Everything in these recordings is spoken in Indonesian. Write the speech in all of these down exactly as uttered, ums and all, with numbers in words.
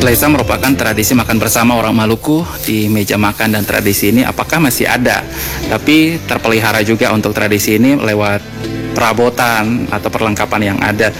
Lesa merupakan tradisi makan bersama orang Maluku di meja makan, dan tradisi ini apakah masih ada? Tapi terpelihara juga untuk tradisi ini lewat perabotan atau perlengkapan yang ada.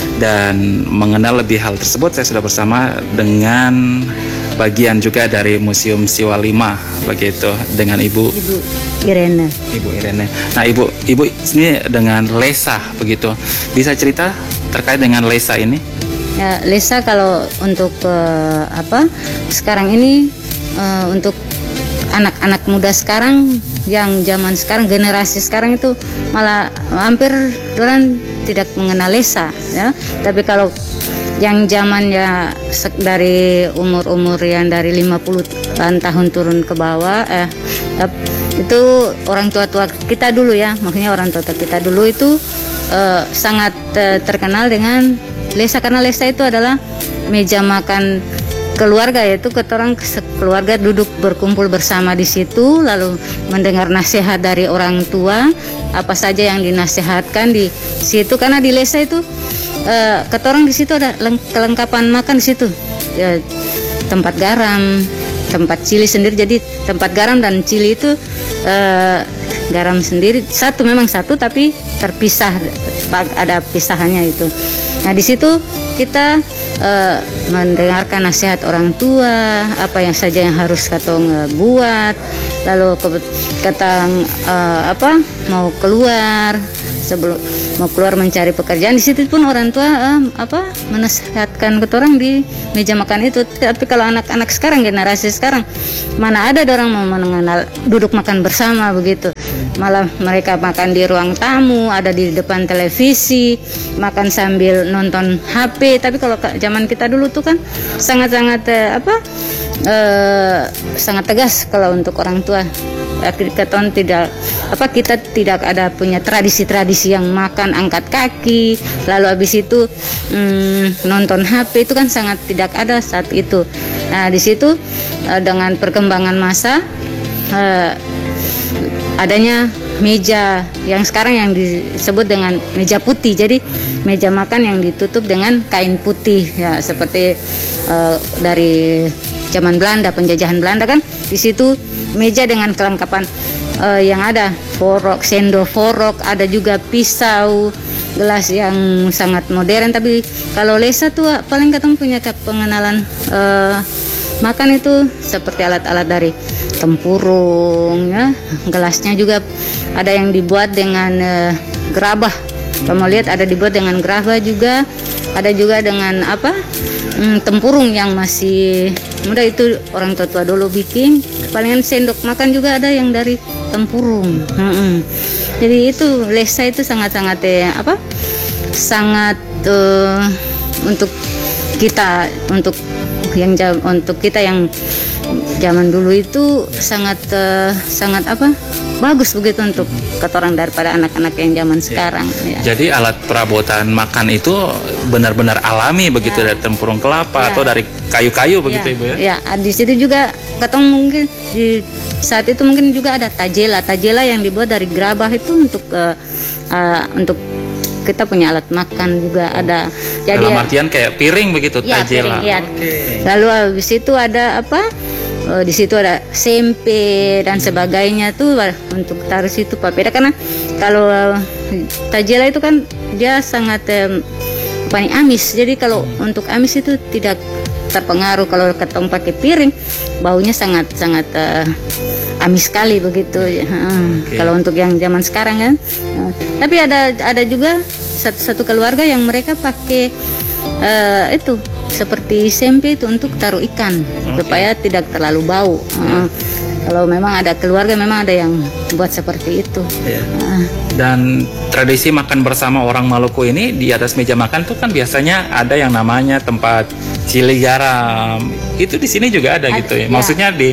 Dan mengenal lebih hal tersebut, saya sudah bersama dengan bagian juga dari Museum Siwa lima, begitu, dengan Ibu Ibu Irene. Ibu Irene. Nah, Ibu Ibu ini dengan Lesa, begitu. Bisa cerita terkait dengan Lesa ini? Ya, Lesa kalau untuk uh, apa sekarang ini uh, untuk anak-anak muda sekarang, yang zaman sekarang, generasi sekarang itu malah hampir orang tidak mengenal Lesa, ya. Tapi kalau yang zamannya dari umur-umur yang dari lima puluhan tahun turun ke bawah, eh, itu orang tua-tua kita dulu, ya, maksudnya orang tua kita dulu itu uh, sangat uh, terkenal dengan Lesa, karena Lesa itu adalah meja makan keluarga, yaitu ketorang keluarga duduk berkumpul bersama di situ, lalu mendengar nasihat dari orang tua, apa saja yang dinasehatkan di situ. Karena di Lesa itu uh, ketorang di situ ada kelengkapan makan di situ, ya, tempat garam, tempat cili sendiri. Jadi tempat garam dan cili itu uh, garam sendiri satu, memang satu tapi terpisah, ada pisahannya itu. Nah, di situ kita uh, mendengarkan nasihat orang tua, apa yang saja yang harus katong buat, lalu katang uh, apa mau keluar, sebelum mau keluar mencari pekerjaan, di situ pun orang tua uh, apa menasihatkan ketorang di meja makan itu. Tapi kalau anak-anak sekarang, generasi sekarang, mana ada orang mau mengenal duduk makan bersama begitu. Malah mereka makan di ruang tamu, ada di depan televisi, makan sambil nonton H P. Tapi kalau zaman kita dulu tuh kan sangat-sangat eh, apa eh, sangat tegas kalau untuk orang tua. Kita tidak apa kita tidak ada punya tradisi-tradisi yang makan angkat kaki, lalu habis itu hmm, nonton H P, itu kan sangat tidak ada saat itu. Nah, di situ eh, dengan perkembangan masa, eh, adanya meja yang sekarang yang disebut dengan meja putih. Jadi meja makan yang ditutup dengan kain putih, ya, seperti uh, dari zaman Belanda, penjajahan Belanda kan. Di situ meja dengan kelengkapan uh, yang ada, forok, sendok, forok, ada juga pisau, gelas yang sangat modern. Tapi kalau Lesa tuh paling ketemu punya pengenalan uh, makan itu seperti alat-alat dari tempurung, ya. Gelasnya juga ada yang dibuat dengan uh, gerabah. Kamu lihat ada dibuat dengan gerabah juga, ada juga dengan apa hmm, tempurung yang masih muda, itu orang tua-tua dulu bikin. Palingan sendok makan juga ada yang dari tempurung. Hmm. Jadi itu Lesa itu sangat-sangat eh, apa sangat uh, untuk kita, untuk yang untuk kita yang zaman dulu itu sangat uh, sangat apa bagus begitu untuk ketorang daripada anak-anak yang zaman sekarang, ya. Jadi alat perabotan makan itu benar-benar alami begitu, ya, dari tempurung kelapa, ya, atau dari kayu-kayu begitu, ya, Ibu, ya? Ya, di situ juga ketong mungkin di saat itu mungkin juga ada tajela, tajela yang dibuat dari gerabah itu untuk uh, uh, untuk kita punya alat makan juga ada. Jadi dalam artian kayak piring begitu, ya, tajela. Piring, ya. Okay. Lalu habis itu ada apa? Uh, di situ ada sempe dan sebagainya tuh untuk taruh situ papeda. Karena kalau uh, tajela itu kan dia sangat um, apa nih, amis. Jadi kalau untuk amis itu tidak terpengaruh. Kalau ketong pakai piring, baunya sangat sangat uh, amis sekali begitu. Uh, okay. Kalau untuk yang zaman sekarang kan. Uh, tapi ada ada juga satu, satu keluarga yang mereka pakai uh, itu seperti sempe itu untuk taruh ikan, okay, supaya tidak terlalu bau. Uh, kalau memang ada keluarga, memang ada yang buat seperti itu. Yeah. Uh. Dan tradisi makan bersama orang Maluku ini di atas meja makan tuh kan biasanya ada yang namanya tempat cili garam. Itu di sini juga ada, ada gitu ya. Maksudnya di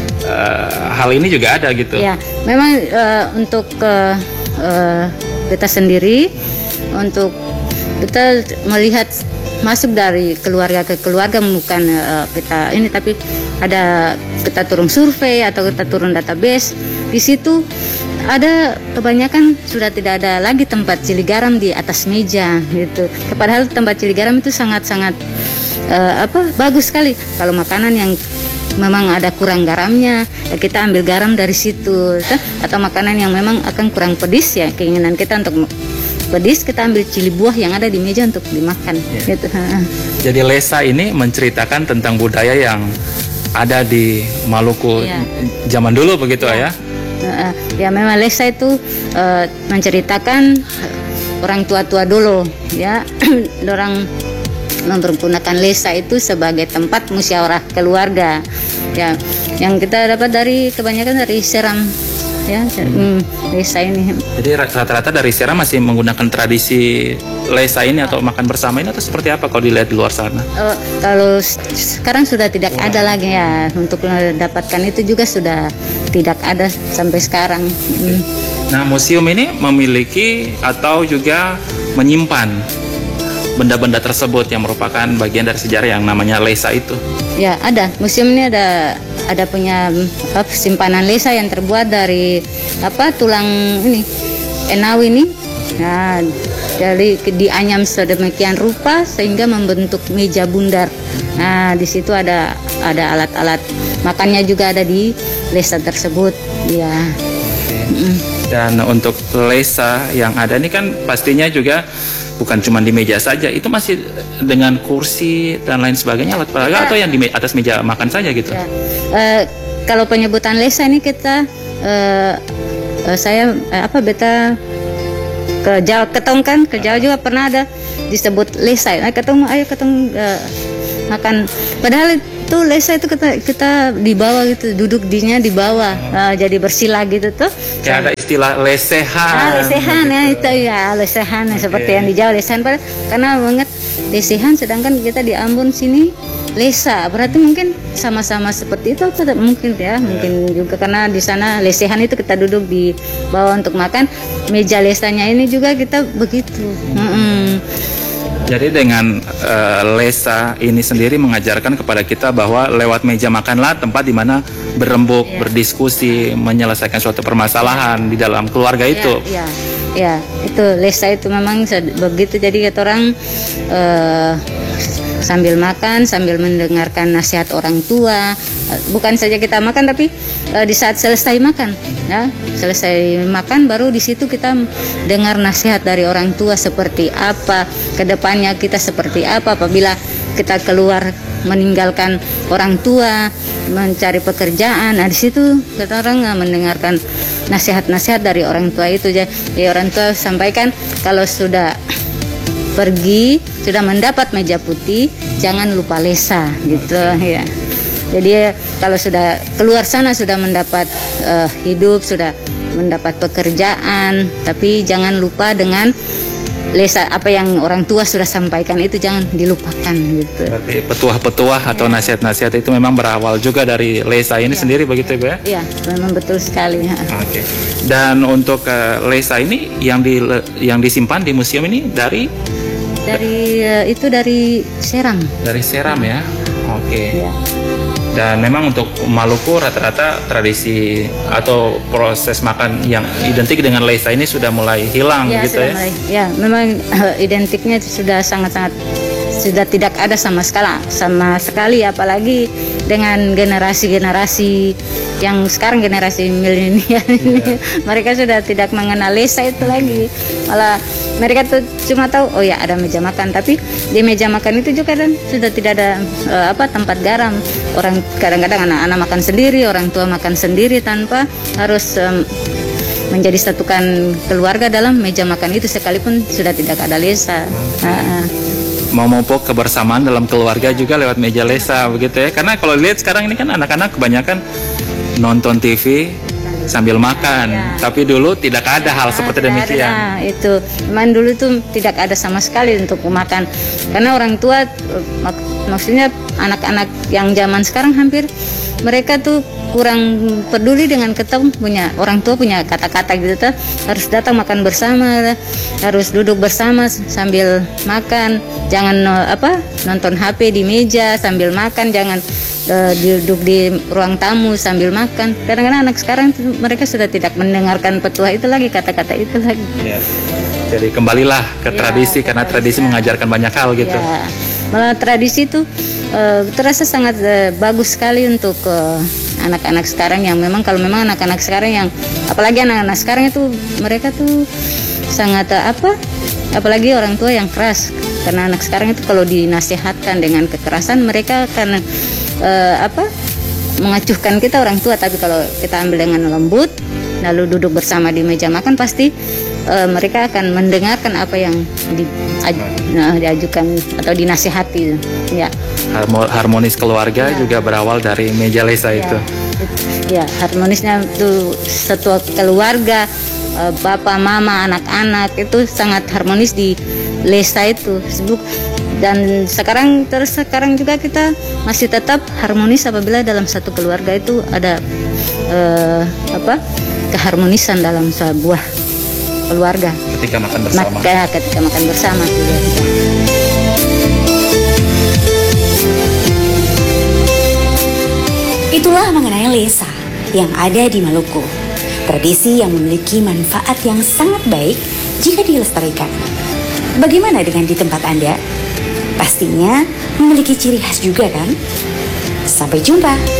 uh, hal ini juga ada gitu. Ya, memang uh, untuk uh, uh, kita sendiri, untuk kita melihat masuk dari keluarga ke keluarga, bukan uh, kita ini, tapi ada kita turun survei atau kita turun database. Di situ ada kebanyakan sudah tidak ada lagi tempat cili garam di atas meja gitu. Padahal tempat cili garam itu sangat-sangat eh, apa bagus sekali. Kalau makanan yang memang ada kurang garamnya, ya kita ambil garam dari situ. Atau makanan yang memang akan kurang pedis, ya keinginan kita untuk pedis, kita ambil cili buah yang ada di meja untuk dimakan. Ya. Gitu. Jadi Lesa ini menceritakan tentang budaya yang ada di Maluku Ya. zaman dulu begitu ya? Uh, ya memang Lesa itu uh, menceritakan orang tua-tua dulu, ya. Orang mempergunakan Lesa itu sebagai tempat musyawarah keluarga, ya, yang kita dapat dari kebanyakan dari Seram, ya. hmm. Lesa ini. Jadi rata-rata dari Seram masih menggunakan tradisi Lesa ini atau makan bersama ini, atau seperti apa kalau dilihat di luar sana? Uh, kalau sekarang sudah tidak oh. ada lagi, ya. Untuk mendapatkan itu juga sudah tidak ada sampai sekarang. Hmm. Nah, museum ini memiliki atau juga menyimpan benda-benda tersebut yang merupakan bagian dari sejarah yang namanya Lesa itu. Ya, ada. Museum ini ada ada punya apa, simpanan Lesa yang terbuat dari apa tulang ini enau ini. Nah, dari dianyam sedemikian rupa sehingga membentuk meja bundar. Nah, di situ ada ada alat-alat makannya juga ada di Lesa tersebut. Ya. Mm. Dan untuk Lesa yang ada ini kan pastinya juga bukan cuma di meja saja, itu masih dengan kursi dan lain sebagainya, alat peraga, ya. Atau yang di me- atas meja makan saja gitu? Ya. Uh, kalau penyebutan Lesa ini kita, uh, uh, saya uh, apa beta ke Jawa, ketong kan ke Jawa juga pernah ada disebut Lesa. Nah, ketong ayo ketong uh, makan. Padahal itu Lesa itu kita kita di bawah gitu, duduk dinya di bawah, uh, jadi bersila gitu tuh. Ya, ada istilah lesehan. Ah, lesehan ya itu ya, lesehan okay. Seperti yang di Jawa lesehan, karena banget lesehan, sedangkan kita di Ambon sini Lesa, berarti mungkin sama-sama seperti itu atau mungkin ya, yeah. Mungkin juga karena di sana lesehan itu kita duduk di bawah untuk makan, meja Lesanya ini juga kita begitu. Mm-hmm. Jadi dengan uh, Lesa ini sendiri mengajarkan kepada kita bahwa lewat meja makanlah tempat di mana berembuk, yeah. berdiskusi, menyelesaikan suatu permasalahan di dalam keluarga itu. Ya, ya, ya. Itu Lesa itu memang begitu. Jadi kata orang uh, sambil makan, sambil mendengarkan nasihat orang tua. Bukan saja kita makan, tapi uh, di saat selesai makan, ya, selesai makan baru di situ kita dengar nasihat dari orang tua seperti apa, kedepannya kita seperti apa apabila kita keluar meninggalkan orang tua, mencari pekerjaan. Nah, di situ kita orang uh, mendengarkan nasihat-nasihat dari orang tua itu. Jadi orang tua sampaikan kalau sudah pergi, sudah mendapat meja putih, jangan lupa Lesa gitu ya. Jadi kalau sudah keluar sana sudah mendapat uh, hidup, sudah mendapat pekerjaan, tapi jangan lupa dengan Lesa, apa yang orang tua sudah sampaikan itu jangan dilupakan gitu. Berarti petuah-petuah atau ya. nasihat-nasihat itu memang berawal juga dari Lesa ini ya. sendiri begitu ya, Bu? Iya, memang betul sekali. Oke. Okay. Dan untuk uh, Lesa ini yang di yang disimpan di museum ini dari dari uh, itu dari Seram. Dari Seram ya. Oke. Okay. Ya. Dan memang untuk Maluku rata-rata tradisi atau proses makan yang identik dengan Lesa ini sudah mulai hilang ya, gitu ya? Mulai, ya, memang uh, identiknya sudah sangat-sangat sudah tidak ada sama sekali, sama sekali, apalagi dengan generasi-generasi yang sekarang generasi milenial ini, yeah. Mereka sudah tidak mengenal Lesa itu lagi, malah mereka tuh cuma tahu oh ya ada meja makan, tapi di meja makan itu juga kan sudah tidak ada uh, apa tempat garam. Orang kadang-kadang anak-anak makan sendiri, orang tua makan sendiri tanpa harus um, menjadi satukan keluarga dalam meja makan itu, sekalipun sudah tidak ada Lesa. Uh, memupuk kebersamaan dalam keluarga juga lewat meja Lesa begitu ya. Karena kalau lihat sekarang ini kan anak-anak kebanyakan nonton T V sambil makan, ya. Tapi dulu tidak ada hal seperti demikian. Nah, itu memang dulu tuh tidak ada sama sekali untuk makan, karena orang tua mak maksudnya anak-anak yang zaman sekarang hampir mereka tuh kurang peduli dengan ketemu punya orang tua punya kata-kata gitu tuh, harus datang makan bersama, harus duduk bersama sambil makan, jangan apa nonton H P di meja sambil makan, jangan uh, duduk di ruang tamu sambil makan. Kadang-kadang anak sekarang mereka sudah tidak mendengarkan petua itu lagi, kata-kata itu lagi. Ya. Jadi kembalilah ke ya, tradisi, karena tradisi mengajarkan banyak hal gitu. Ya. Malah tradisi itu eh, terasa sangat eh, bagus sekali untuk eh, anak-anak sekarang yang memang kalau memang anak-anak sekarang yang apalagi anak-anak sekarang itu mereka tuh sangat eh, apa? Apalagi orang tua yang keras. Karena anak sekarang itu kalau dinasihatkan dengan kekerasan mereka akan eh, apa? mengacuhkan kita orang tua, tapi kalau kita ambil dengan lembut lalu duduk bersama di meja makan pasti uh, mereka akan mendengarkan apa yang di, aj, nah, diajukan atau dinasihati ya. Harmo- harmonis keluarga Ya. juga berawal dari meja lesa Ya, itu. ya harmonisnya itu satu keluarga, uh, bapak mama anak-anak itu sangat harmonis di lesa itu. Dan sekarang terus sekarang juga kita masih tetap harmonis apabila dalam satu keluarga itu ada eh, apa keharmonisan dalam sebuah keluarga. Ketika makan bersama. Maka ketika makan bersama. Itulah mengenai lesa yang ada di Maluku. Tradisi yang memiliki manfaat yang sangat baik jika dilestarikan. Bagaimana dengan di tempat Anda? Pastinya memiliki ciri khas juga kan? Sampai jumpa.